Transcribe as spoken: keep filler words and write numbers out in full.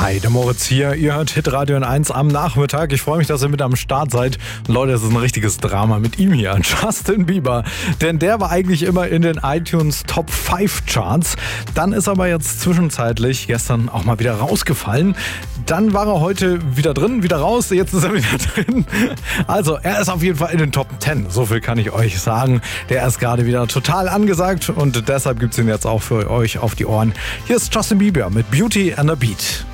Hi, der Moritz hier. Ihr hört Hitradio N eins am Nachmittag. Ich freue mich, dass ihr mit am Start seid. Und Leute, es ist ein richtiges Drama mit ihm hier, Justin Bieber. Denn der war eigentlich immer in den iTunes Top fünf Charts. Dann ist aber jetzt zwischenzeitlich gestern auch mal wieder rausgefallen. Dann war er heute wieder drin, wieder raus. Jetzt ist er wieder drin. Also, er ist auf jeden Fall in den Top zehn. So viel kann ich euch sagen. Der ist gerade wieder total angesagt und deshalb gibt es ihn jetzt auch für euch auf die Ohren. Hier ist Justin Bieber mit Beauty and a Beat.